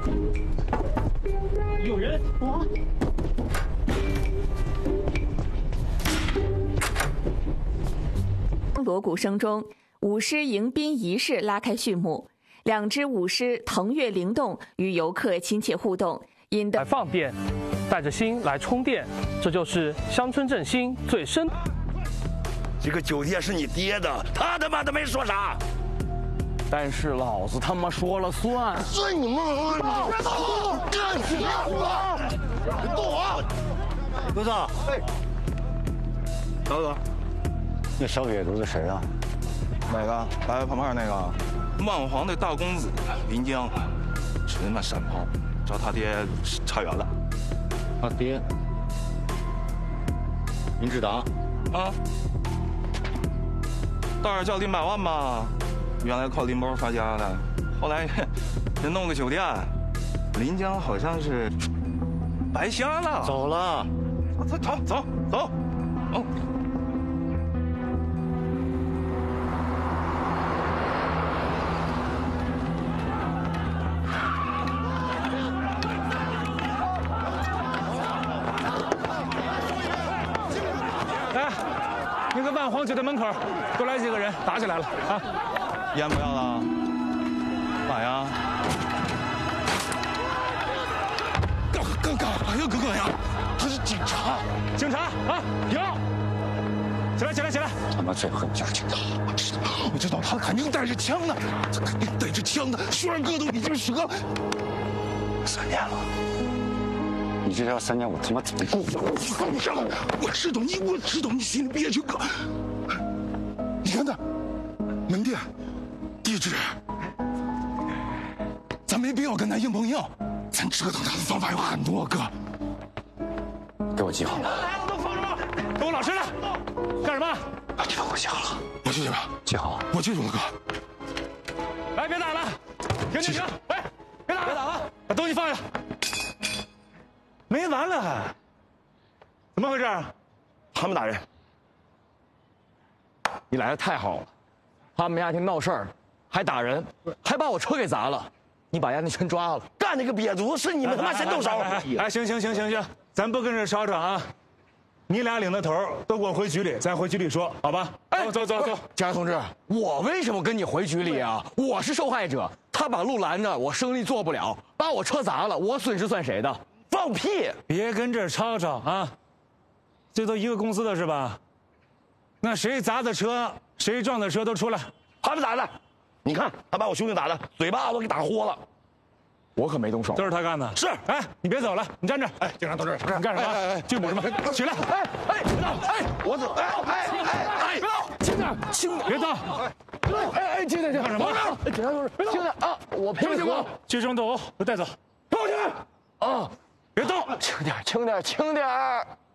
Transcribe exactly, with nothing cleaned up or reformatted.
有人！我。 锣鼓声中，舞狮迎宾仪式拉开序幕。两支舞狮腾跃灵动，与游客亲切互动，引得来放电，带着心来充电，这就是乡村振兴最深。 这个酒店是你爹的，他他妈的没说啥。 但是老子他妈说了算。 是你妈！别动！干死你！别动啊！ 刘子，哎，大哥，那小野犊子谁啊？ 哪个？摆旁边那个？万皇的大公子林江，是他妈山炮，找他爹差远了。 他爹？林志达？ 啊？大儿叫林百万吧，原来靠林包发家的，后来人弄个酒店，临江好像是白瞎了。 走了， 走走走走，走。 来，那个万皇酒店门口多来几个人，打起来了啊！ 烟不要了，干呀？ 干干干啥呀，哥哥呀？他是警察， 警察啊！停！起来起来起来！ 他妈最恨就是警察。 我知道，我知道，他肯定带着枪呢，他肯定带着枪呢。轩儿哥都已经折了三年了。 你这条三年我他妈怎么过？ 放不上，我知道你，我知道你心里憋屈，哥。你看那门店地址，咱没必要跟他硬碰硬，咱折腾他的方法有很多，哥。 给我记好了。 都放着吧！给我老实点！干什么？ 把地方给我记好了。 我记住了， 记好。 我记住了，哥。 来，别打了！停停停！哎，别打了！别打了！把东西放下。没完了还？怎么回事？ 他们打人。 你来的太好了，他们家庭闹事儿，还打人，还把我车给砸了，你把丫那全抓了。 干那个瘪犊子是你们他妈先动手！ 哎，行行行行行，咱不跟这吵吵啊！你俩领着头都给我回局里，咱回局里说，好吧？哎，走走走走。 警察同志，我为什么跟你回局里啊？我是受害者，他把路拦着，我生意做不了，把我车砸了，我损失算谁的？ 放屁！ 别跟这儿吵吵啊！这都一个公司的是吧？那谁砸的车，谁撞的车都出来。 他们打的，你看他把我兄弟打的嘴巴都给打豁了。 我可没动手， 都是他干的。 是， 哎，你别走了，你站这儿。 哎，警察同志， 你干什么？ 哎哎哎， 拒捕什么？起来！哎哎，别动！哎， 我走！哎哎哎哎， 别动！轻点，轻点，别动！ 哎哎，轻点，轻点， 干什么？ 警察同志，轻点啊！我配合。 聚众斗殴，都带走。 报警！ 啊， 别动！ 轻点，轻点，轻点。